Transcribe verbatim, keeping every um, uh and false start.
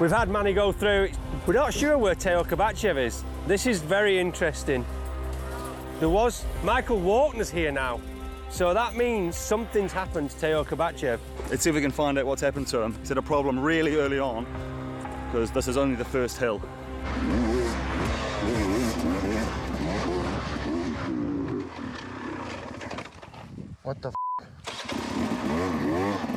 We've had Manny go through. We're not sure where Teo Kovachev is. This is very interesting. There was Michael Walkner's here now. So that means something's happened to Teo Kovachev. Let's see if we can find out what's happened to him. He's had a problem really early on, because this is only the first hill. What the f?